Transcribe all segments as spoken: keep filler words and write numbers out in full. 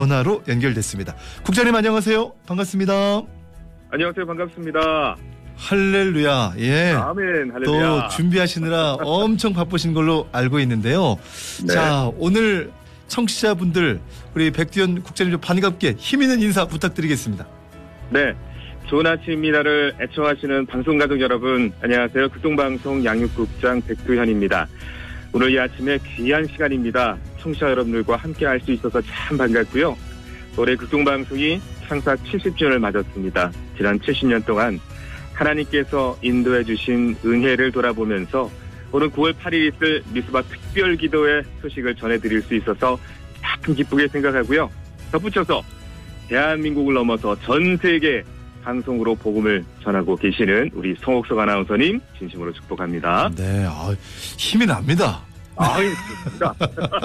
전화로 연결됐습니다. 국장님 안녕하세요. 반갑습니다. 안녕하세요. 반갑습니다. 할렐루야. 예. 아멘. 할렐루야. 또 준비하시느라 엄청 바쁘신 걸로 알고 있는데요. 네. 자, 오늘 청취자분들 우리 백두현 국장님 좀 반갑게 힘있는 인사 부탁드리겠습니다. 네. 좋은 아침입니다를 애청하시는 방송가족 여러분 안녕하세요. 극동방송 양육국장 백두현입니다. 오늘 이 아침에 귀한 시간입니다. 청취자 여러분들과 함께 할 수 있어서 참 반갑고요. 올해 극동방송이 창사 칠십 주년을 맞았습니다. 지난 칠십 년 동안 하나님께서 인도해 주신 은혜를 돌아보면서 오늘 구월 팔일 있을 미스바 특별기도회 소식을 전해드릴 수 있어서 참 기쁘게 생각하고요. 덧붙여서 대한민국을 넘어서 전 세계 방송으로 복음을 전하고 계시는 우리 송옥석 아나운서님 진심으로 축복합니다. 네, 아, 힘이 납니다. 아유, 좋습니다.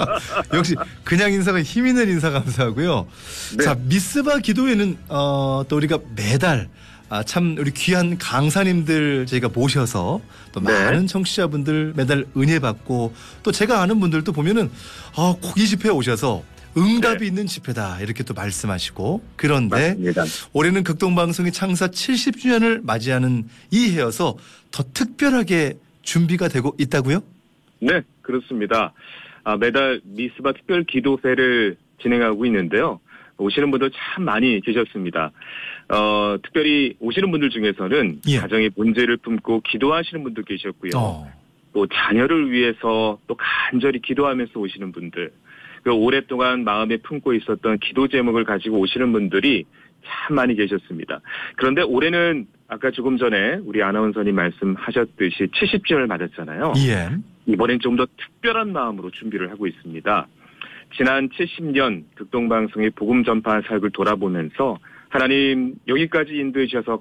역시 그냥 인사가 힘 있는 인사 감사하고요. 네. 자, 미스바 기도회는 어, 또 우리가 매달 아, 참 우리 귀한 강사님들 저희가 모셔서 또 네. 많은 청취자분들 매달 은혜 받고 또 제가 아는 분들도 보면은 어, 꼭 이 집회에 오셔서 응답이 네. 있는 집회다 이렇게 또 말씀하시고 그런데 맞습니다. 올해는 극동방송이 창사 칠십 주년을 맞이하는 이 해여서 더 특별하게 준비가 되고 있다고요? 네, 그렇습니다. 아, 매달 미스바 특별 기도회를 진행하고 있는데요. 오시는 분들 참 많이 계셨습니다. 어, 특별히 오시는 분들 중에서는 예. 가정의 문제를 품고 기도하시는 분도 계셨고요. 어. 또 자녀를 위해서 또 간절히 기도하면서 오시는 분들, 그 오랫동안 마음에 품고 있었던 기도 제목을 가지고 오시는 분들이 참 많이 계셨습니다. 그런데 올해는 아까 조금 전에 우리 아나운서님 말씀하셨듯이 칠십 주년을 맞았잖아요. 예. 이번엔 좀 더 특별한 마음으로 준비를 하고 있습니다. 지난 칠십 년 극동방송의 복음 전파 사역을 돌아보면서 하나님 여기까지 인도해 주셔서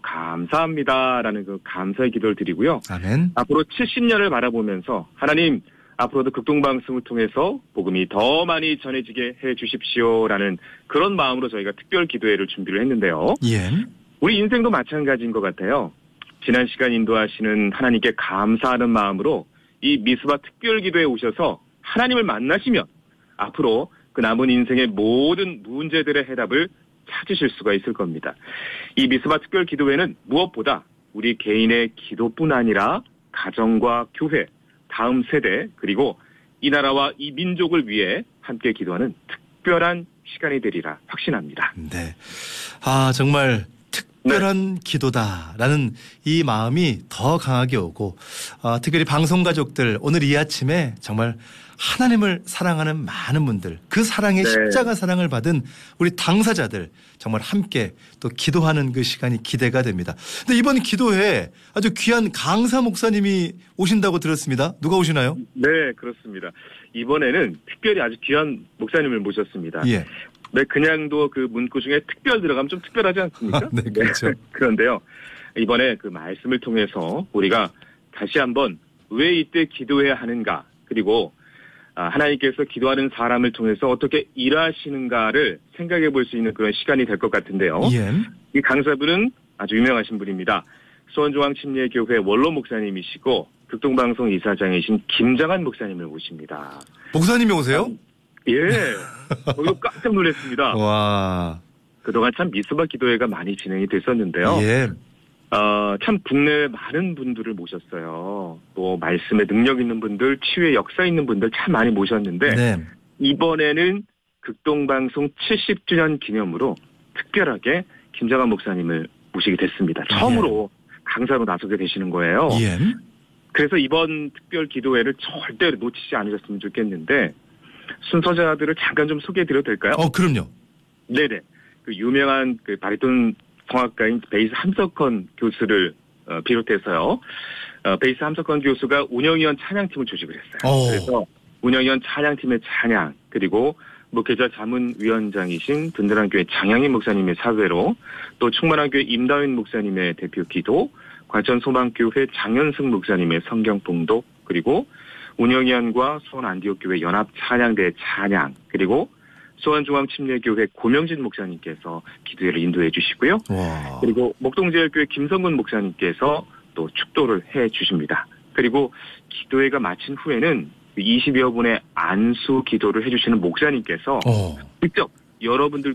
감사합니다라는 그 감사의 기도를 드리고요. 아멘. 앞으로 칠십 년을 바라보면서 하나님 앞으로도 극동방송을 통해서 복음이 더 많이 전해지게 해 주십시오라는 그런 마음으로 저희가 특별 기도회를 준비를 했는데요. 예. 우리 인생도 마찬가지인 것 같아요. 지난 시간 인도하시는 하나님께 감사하는 마음으로 이 미스바 특별 기도에 오셔서 하나님을 만나시면 앞으로 그 남은 인생의 모든 문제들의 해답을 찾으실 수가 있을 겁니다. 이 미스바 특별 기도회는 무엇보다 우리 개인의 기도뿐 아니라 가정과 교회, 다음 세대 그리고 이 나라와 이 민족을 위해 함께 기도하는 특별한 시간이 되리라 확신합니다. 네. 아, 정말 특별한 네. 기도다라는 이 마음이 더 강하게 오고 어, 특별히 방송 가족들 오늘 이 아침에 정말 하나님을 사랑하는 많은 분들 그 사랑의 네. 십자가 사랑을 받은 우리 당사자들 정말 함께 또 기도하는 그 시간이 기대가 됩니다. 근데 이번 기도회에 아주 귀한 강사 목사님이 오신다고 들었습니다. 누가 오시나요? 네, 그렇습니다. 이번에는 특별히 아주 귀한 목사님을 모셨습니다. 예. 네, 그냥도 그 문구 중에 특별 들어가면 좀 특별하지 않습니까? 아, 네, 그렇죠. 네. 그런데요. 이번에 그 말씀을 통해서 우리가 다시 한번 왜 이때 기도해야 하는가 그리고 하나님께서 기도하는 사람을 통해서 어떻게 일하시는가를 생각해 볼 수 있는 그런 시간이 될 것 같은데요. 예. 이 강사분은 아주 유명하신 분입니다. 수원중앙침례교회 원로 목사님이시고 극동방송 이사장이신 김정한 목사님을 모십니다. 목사님이 오세요? 예. 저도 깜짝 놀랐습니다. 와. 그동안 참 미스바 기도회가 많이 진행이 됐었는데요. 예. 어, 참 국내에 많은 분들을 모셨어요. 또 말씀에 능력 있는 분들, 치유의 역사 있는 분들 참 많이 모셨는데 네. 이번에는 극동방송 칠십 주년 기념으로 특별하게 김정한 목사님을 모시게 됐습니다. 처음으로 예. 강사로 나서게 되시는 거예요. 예. 그래서 이번 특별 기도회를 절대 놓치지 않으셨으면 좋겠는데 순서자들을 잠깐 좀 소개해드려도 될까요? 어, 그럼요. 네네. 그 유명한 그 바리톤 성악가인 베이스 함석헌 교수를 어, 비롯해서요. 어, 베이스 함석헌 교수가 운영위원 찬양팀을 조직을 했어요. 오. 그래서 운영위원 찬양팀의 찬양 그리고 목회자 자문위원장이신 든든한 교회 장양인 목사님의 사회로 또 충만한 교회 임다윈 목사님의 대표 기도 과천 소망교회 장현승 목사님의 성경 봉독 그리고 운영위원과 수원 안디옥교회 연합 찬양대 찬양 그리고 수원중앙침례교회 고명진 목사님께서 기도회를 인도해 주시고요. 와. 그리고 목동제일교회 김성근 목사님께서 또 축도를 해 주십니다. 그리고 기도회가 마친 후에는 이십여 분의 안수 기도를 해주시는 목사님께서 어. 직접 여러분들